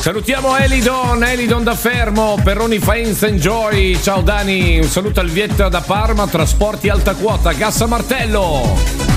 Salutiamo Elidon da Fermo, Perroni Faenza Enjoy. Ciao Dani, un saluto al Vietta da Parma, Trasporti Alta Quota, Gas a Martello.